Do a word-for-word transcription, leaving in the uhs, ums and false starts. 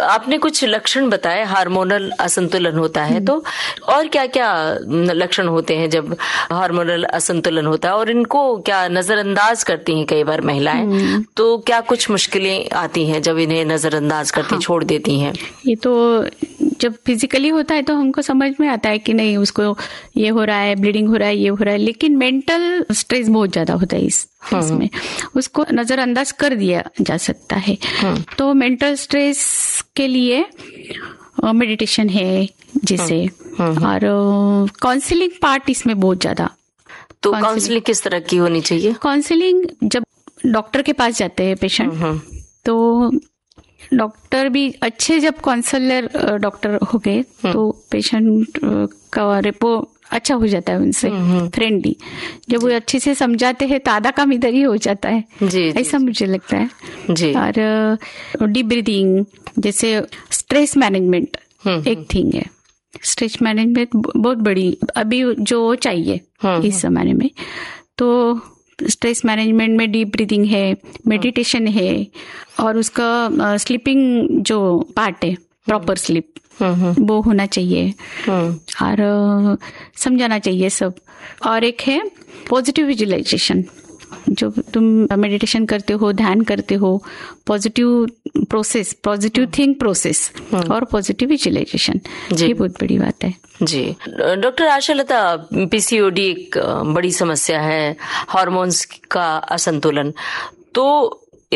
आपने कुछ लक्षण बताए, हार्मोनल असंतुलन होता है, तो और क्या क्या लक्षण होते हैं जब हार्मोनल असंतुलन होता है, और इनको क्या नजरअंदाज करती हैं कई बार महिलाएं, तो क्या कुछ मुश्किलें आती हैं जब इन्हें नजरअंदाज करती हाँ। छोड़ देती हैं? ये तो जब फिजिकली होता है तो हमको समझ में आता है कि नहीं उसको ये हो रहा है, ब्लीडिंग हो रहा है, ये हो रहा है, लेकिन मेंटल स्ट्रेस बहुत ज्यादा होता है इस इसमें, उसको नजरअंदाज कर दिया जा सकता है। तो मेंटल स्ट्रेस के लिए मेडिटेशन है जैसे, और काउंसलिंग पार्ट इसमें बहुत ज्यादा। तो काउंसलिंग किस तरह की होनी चाहिए? काउंसलिंग जब डॉक्टर के पास जाते हैं पेशेंट, तो डॉक्टर भी अच्छे, जब काउंसलर डॉक्टर हो गए तो पेशेंट का रेपो अच्छा हो जाता है उनसे, फ्रेंडली। जब वो अच्छे से समझाते हैं तो आधा काम इधर ही हो जाता है, ऐसा मुझे लगता है जी। और डीप ब्रीदिंग, जैसे स्ट्रेस मैनेजमेंट एक थिंग है। स्ट्रेस मैनेजमेंट बहुत बड़ी अभी जो चाहिए इस जमाने में, तो स्ट्रेस मैनेजमेंट में डीप ब्रीदिंग है, मेडिटेशन है, और उसका स्लीपिंग जो पार्ट है, प्रॉपर स्लीप वो होना चाहिए, और समझाना चाहिए सब। और एक है पॉजिटिव विजुअलाइजेशन, जो तुम मेडिटेशन करते हो, ध्यान करते हो, positive process, positive think process और पॉजिटिव विजुअलाइजेशन, ये बहुत बड़ी बात है जी। डॉक्टर आशालता, पीसीओडी एक बड़ी समस्या है, हार्मोन्स का असंतुलन, तो